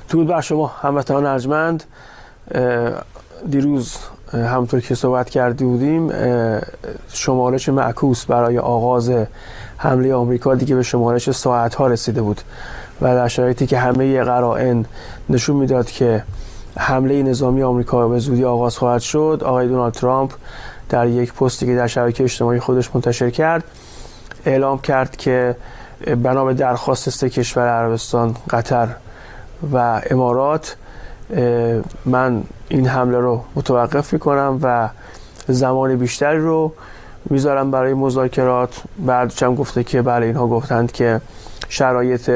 درود بر شما هموطنان ارجمند. دیروز همونطور که صحبت کرده بودیم شمارش معکوس برای آغاز حمله آمریکا دیگه به شمارش ساعت‌ها رسیده بود و در شرایطی که همه قرائن نشون میداد که حمله نظامی آمریکا به زودی آغاز خواهد شد، آقای دونالد ترامپ در یک پستی که در شبکه اجتماعی خودش منتشر کرد اعلام کرد که بنا به درخواست سه کشور عربستان، قطر و امارات، من این حمله رو متوقف میکنم و زمان بیشتری رو میذارم برای مذاکرات. بعدش هم گفته که بله، اینها گفتند که شرایط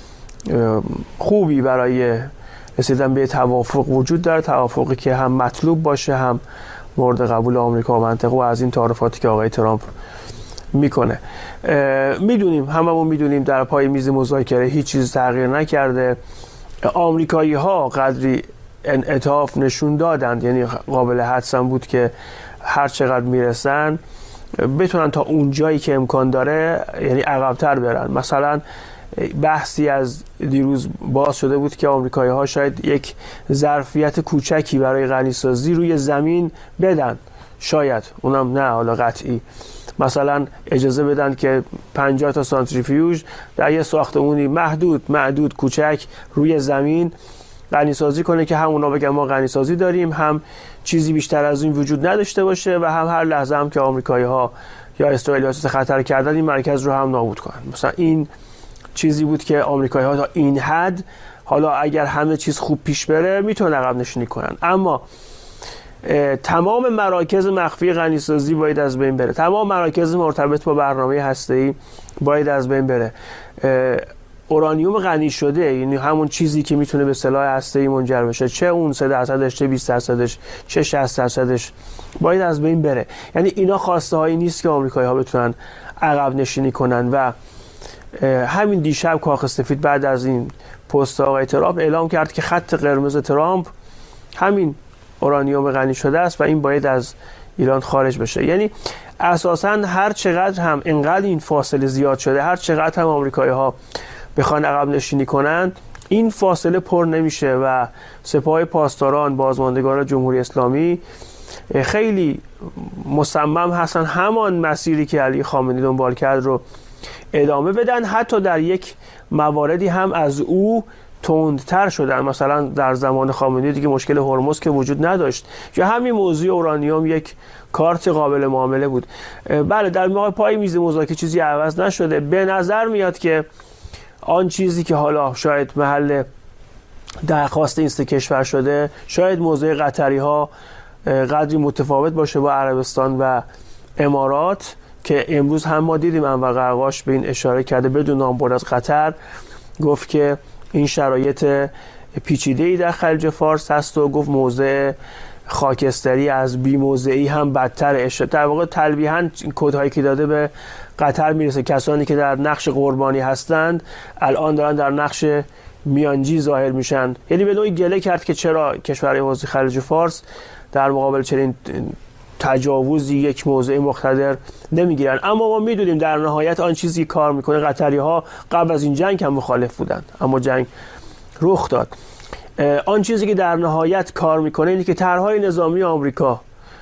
خوبی برای رسیدن به توافق وجود داره، توافقی که هم مطلوب باشه هم مورد قبول آمریکا و منطقه، و از این تعارفاتی که آقای ترامپ میکنه. میدونیم، هممون میدونیم در پای میز مذاکره هیچ چیز تغییر نکرده. آمریکایی ها قدری انعطاف نشون دادند، یعنی قابل حدس بود که هر چقدر میرسن بتونن تا اون جایی که امکان داره یعنی عقب‌تر برن. مثلا بحثی از دیروز باز شده بود که آمریکایی ها شاید یک ظرفیت کوچکی برای غنیسازی روی زمین بدن، شاید اونم نه حالا قطعی، مثلا اجازه بدن که 50 تا سانتریفیوژ در یه ساختمونی محدود کوچک روی زمین غنیسازی کنه که هم اونا بگن ما غنیسازی داریم، هم چیزی بیشتر از این وجود نداشته باشه و هم هر لحظه هم که آمریکایی ها یا اسرائیل احساس خطر کردن این مرکز رو هم نابود کنن. مثلا این چیزی بود که آمریکایی ها تا این حد، حالا اگر همه چیز خوب پیش بره میتونن عقب نشینی کنن، اما تمام مراکز مخفی غنیسازی باید از بین بره، تمام مراکز مرتبط با برنامه هسته‌ای باید از بین بره. اورانیوم غنی شده، یعنی همون چیزی که میتونه به سلاح هسته‌ای منجر بشه، چه اون 3%، چه 20%، چه 60%، باید از بین بره. یعنی اینا خواسته هایی نیست که آمریکایی ها بتونن عقب نشینی کنن. و همین دیشب کاخ سفید بعد از این پست آقای ترامپ اعلام کرد که خط قرمز ترامپ همین اورانیوم غنی شده است و این باید از ایران خارج بشه. یعنی اساساً هر چقدر هم اینقدر این فاصله زیاد شده، هر چقدر هم آمریکایی ها بخوان عقب نشینی کنن، این فاصله پر نمیشه و سپاه پاسداران، بازماندگان جمهوری اسلامی خیلی مصمم هستن همان مسیری که علی خامنه‌ای دنبال کرد رو ادامه بدن، حتی در یک مواردی هم از او تندتر شدن. مثلا در زمان خامنه‌ای دیگه مشکل هرمز که وجود نداشت، یا همین موضوع اورانیوم یک کارت قابل معامله بود. بله، در موقع پای میز مذاکره چیزی عوض نشده. به نظر میاد که آن چیزی که حالا شاید محل درخواست این سه کشور شده، شاید موضوع قطری ها قدری متفاوت باشه با عربستان و امارات، که امروز هم ما دیدیم انور قرقاش به این اشاره کرده بدون نامبرد از قطر، گفت که این شرایط پیچیده‌ای در خلیج فارس هست و گفت موضع خاکستری از بی موضعی هم بدتر. در واقع تلویحاً کدهایی که داده به قطر میرسه. کسانی که در نقش قربانی هستند الان دارن در نقش میانجی ظاهر میشن. یعنی به نوعی گله کرد که چرا کشورهای حوزه خلیج فارس در مقابل چنین تجاوزی یک موضع مقتدر نمیگیرن. اما ما میدونیم در نهایت آن چیزی کار میکنه. قطری ها قبل از این جنگ هم مخالف بودند اما جنگ رخ داد. آن چیزی که در نهایت کار میکنه اینه که طرحهای نظامی آمریکا،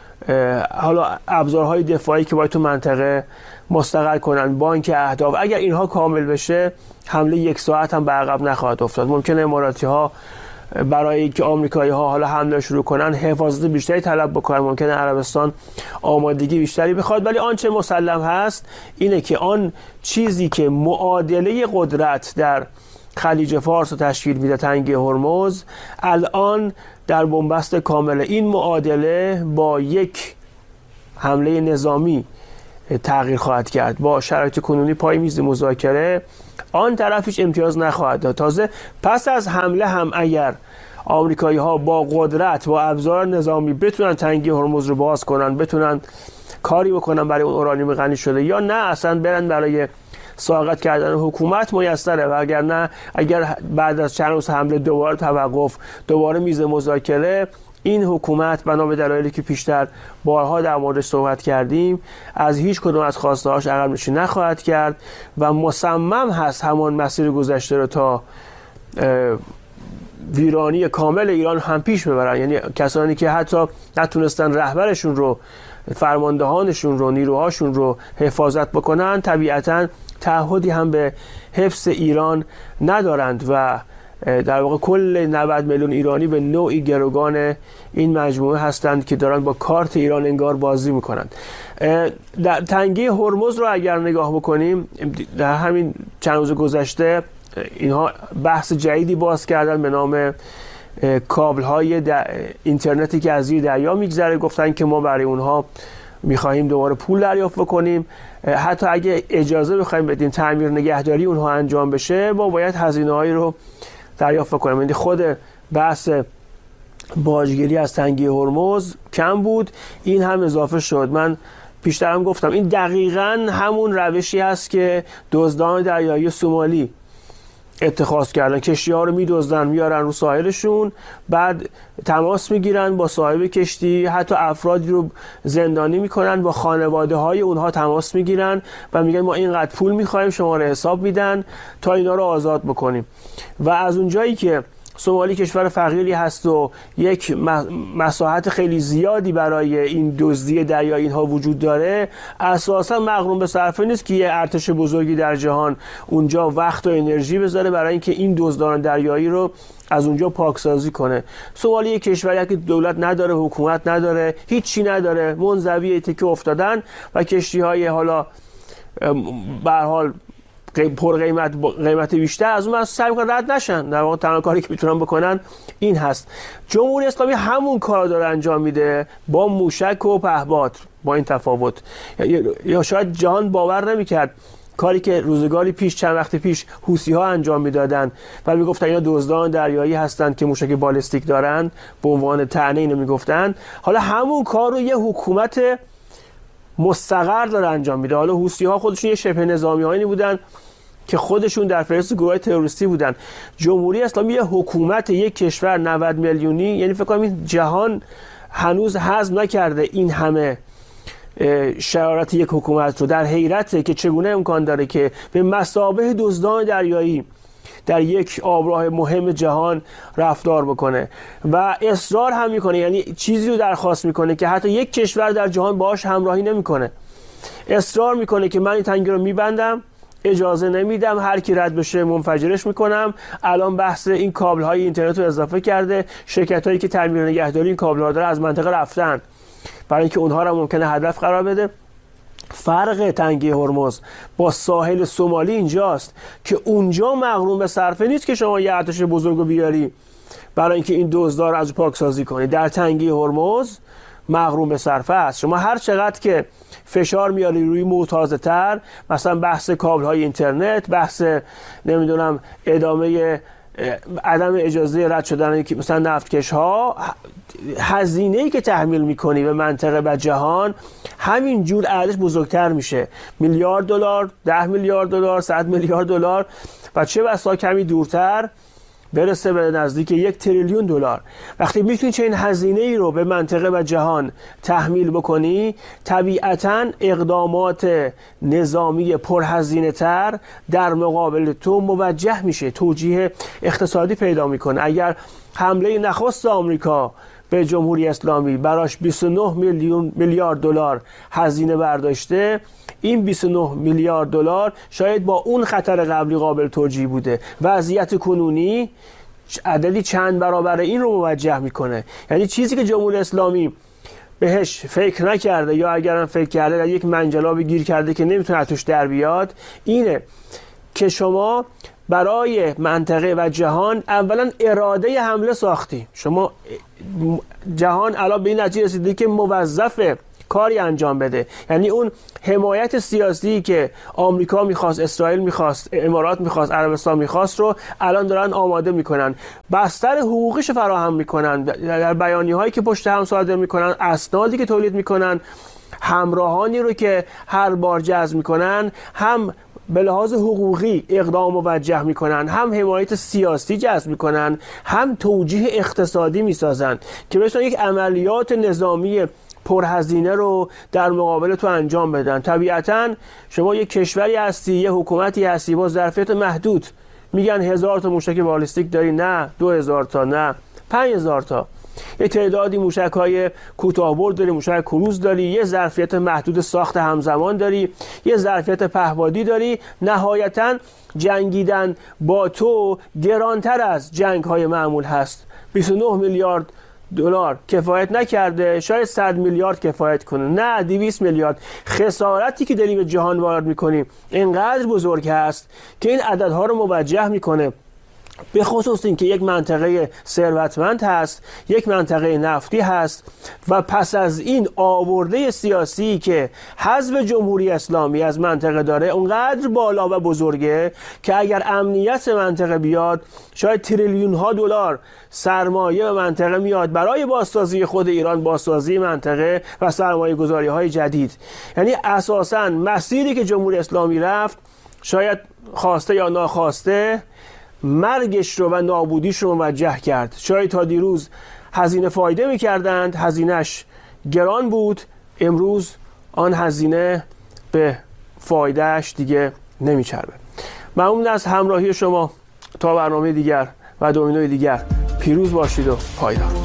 حالا ابزارهای دفاعی که باید تو منطقه مستقر کنن، بانک اهداف، اگر اینها کامل بشه حمله یک ساعت هم به عقب نخواهد افتاد. ممکنه اماراتی ها برای که آمریکایی ها حالا حمله شروع کنن حفاظت بیشتری طلب بکنن، ممکنه عربستان آمادگی بیشتری بخواد، ولی آنچه مسلم هست اینه که آن چیزی که معادله قدرت در خلیج فارس رو تشکیل میده، تنگی هرمز، الان در بنبست کامل. این معادله با یک حمله نظامی تغییر خواهد کرد. با شرایط کنونی پای میز مذاکره آن طرفش امتیاز نخواهد داد. تازه پس از حمله هم اگر آمریکایی ها با قدرت، با ابزار نظامی بتونن تنگی هرمز رو باز کنن، بتونن کاری بکنن برای اون اورانیوم غنی شده، یا نه اصلا برن برای ساقط کردن حکومت، میسره. و اگر نه، اگر بعد از چند روز حمله دوباره توقف، دوباره میز مذاکره، این حکومت بنا به دلایلی که پیشتر بارها در موردش صحبت کردیم از هیچ کدوم از خواسته‌هاش عقب نشینی نخواهد کرد و مصمم هست همان مسیر گذشته رو تا ویرانی کامل ایران هم پیش ببرن. یعنی کسانی که حتی نتونستن رهبرشون رو، فرماندهانشون رو، نیروهاشون رو حفاظت بکنن، طبیعتاً تعهدی هم به حفظ ایران ندارند و در واقع کل 90 میلیون ایرانی به نوعی گروگان این مجموعه هستند که دارن با کارت ایران انگار بازی میکنند. در تنگه هرمز رو اگر نگاه بکنیم، در همین چند روز گذشته اینها بحث جدیدی باز کردن به نام کابل های اینترنتی که از زیر دریا میگذره. گفتن که ما برای اونها میخواهیم دوباره پول دریافت بکنیم، حتی اگه اجازه بخوایم بدیم تعمیر نگهداری اونها انجام بشه، ما باید هزینه هایی رو دریافت بکنیم. یعنی خود بحث باجگیری از تنگه هرمز کم بود، این هم اضافه شد. من پیشترم گفتم این دقیقاً همون روشی هست که دزدان دریایی سومالی اتخاذ کردن. کشتی ها رو میدزدن، میارن رو ساحلشون، بعد تماس میگیرن با صاحب کشتی، حتی افرادی رو زندانی میکنن، با خانواده های اونها تماس میگیرن و میگن ما اینقدر پول میخوایم، شماره حساب میدن تا اینا رو آزاد بکنیم. و از اونجایی که سومالی کشور فقیری هست و یک مساحت خیلی زیادی برای این دزدی دریایی اینها وجود داره، اساسا مغروم به صرفه نیست که یه ارتش بزرگی در جهان اونجا وقت و انرژی بذاره برای اینکه این دزدان دریایی رو از اونجا پاکسازی کنه. سومالی یک کشوری که دولت نداره، حکومت نداره، هیچی نداره، منزوی تکه افتادن و کشتی‌های حالا به هر حال پر قیمت بیشتر از اون سعی می‌کنن رد نشن. در واقع تنها کاری که میتونن بکنن این هست. جمهوری اسلامی همون کارو داره انجام میده با موشک و پهپاد، با این تفاوت. یا شاید جهان باور نمی‌کرد کاری که روزگاری پیش، چند وقت پیش حوثی‌ها انجام میدادن و میگفتن اینا دزدان دریایی هستند که موشک بالستیک دارن، به عنوان طعنه اینو میگفتن. حالا همون کارو یه حکومت مستقر داره انجام میده. حالا حوثی‌ها خودشون یه شبه نظامیانی بودن که خودشون در فهرست گروه تروریستی بودن. جمهوری اسلامی یه حکومت، یک کشور 90 میلیونی، یعنی فکر کنم این جهان هنوز هضم نکرده این همه شرارت یک حکومت رو. در حیرته که چگونه امکان داره که به مثابه دزدان دریایی در یک آبراه مهم جهان رفتار بکنه و اصرار هم میکنه، یعنی چیزی رو درخواست میکنه که حتی یک کشور در جهان باهاش همراهی نمیکنه. اصرار میکنه که من این تنگه رو میبندم، اجازه نمیدم، هر کی رد بشه منفجرش میکنم. الان بحث این کابل های اینترنت رو اضافه کرده، شرکت هایی که تعمیر نگهداری این کابل ها داره از منطقه رفتن برای اینکه اونها رو ممکنه هدف قرار بده. فرق تنگه هرمز با ساحل سومالی اینجاست که اونجا مغروم به صرفه نیست که شما یه ارتش بزرگو بیاری برای اینکه این دزدار از پاکسازی کنی. در تنگه هرمز مغروم به صرفه است. شما هر چقدر که فشار میاری روی معتاضه تر، مثلا بحث کابل های اینترنت، بحث نمیدونم ادامه عدم اجازه رد شدن مثلا نفتکش ها، هزینه‌ای که تحمیل میکنی به منطقه و جهان همین جور ارزش بزرگتر میشه. میلیارد دلار، 10 میلیارد دلار، 100 میلیارد دلار و چه بسا کمی دورتر برسه به نزدیک 1 تریلیون دلار. وقتی میتونی چنین هزینه‌ای رو به منطقه و جهان تحمیل بکنی، طبیعتاً اقدامات نظامی پرهزینه تر در مقابل تو موجه میشه، توجیه اقتصادی پیدا میکنه. اگر حمله نخست آمریکا به جمهوری اسلامی براش 29 میلیارد دلار هزینه برداشته، این 29 میلیارد دلار شاید با اون خطر قبلی قابل توجیه بوده. وضعیت کنونی عددی چند برابر این رو موجه میکنه. یعنی چیزی که جمهوری اسلامی بهش فکر نکرده یا اگرم فکر کرده در یک منجلابی گیر کرده که نمیتونه توش در بیاد، اینه که شما برای منطقه و جهان اولا اراده حمله ساختی. شما جهان الان به این نتیجه رسیده که موظفه کاری انجام بده. یعنی اون حمایت سیاسی که آمریکا میخواست، اسرائیل میخواست، امارات میخواست، عربستان میخواست رو الان دارن آماده میکنن، بستر حقوقیش فراهم میکنن در بیانیه هایی که پشت هم صادر میکنن، اسنادی که تولید میکنن، همراهانی رو که هر بار جذب میکنن، هم به لحاظ حقوقی اقدام موجه میکنن، هم حمایت سیاسی جذب میکنن، هم توجیه اقتصادی میسازن که بتونن یک عملیات نظامی پرهزینه رو در مقابل تو انجام بدن. طبیعتاً شما یک کشوری هستی، یک حکومتی هستی با ظرفیت محدود میگن 1000 تا موشک بالیستیک داری، نه 2000 تا، نه 5000 تا. یه تعدادی موشک‌های کوتاه‌برد داری، موشک کروز داری، یه ظرفیت محدود ساخت همزمان داری، یه ظرفیت پهپادی داری. نهایتاً جنگیدن با تو گرانتر از جنگ‌های معمول هست. 29 میلیارد دلار کفایت نکرده، شاید 100 میلیارد کفایت کنه، نه 200 میلیارد. خسارتی که داری به جهان وارد می‌کنی اینقدر بزرگ هست که این عددها رو موجه می‌کنه، به خصوص این که یک منطقه ثروتمند هست، یک منطقه نفتی هست و پس از این آورده سیاسی که حزب جمهوری اسلامی از منطقه داره اونقدر بالا و بزرگه که اگر امنیت منطقه بیاد شاید تریلیون ها دلار سرمایه به منطقه میاد برای بازسازی خود ایران، بازسازی منطقه و سرمایه گذاری های جدید. یعنی اساساً مسیری که جمهوری اسلامی رفت، شاید خواسته یا ناخواسته، مرگش رو و نابودیش رو موجه کرد. شاید تا دیروز هزینه فایده می‌کردند، هزینهش گران بود، امروز آن هزینه به فایدهش دیگه نمیچربه. ممنون از همراهی شما. تا برنامه دیگر و دومینوی دیگر پیروز باشید و پایدار.